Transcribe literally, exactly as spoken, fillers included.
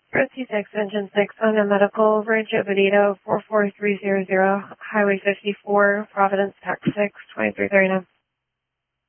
Road T six, Engine six, on a medical, Rancho Bonito, four four three zero zero, Highway fifty-four, Providence, Texas six, twenty-three thirty-nine.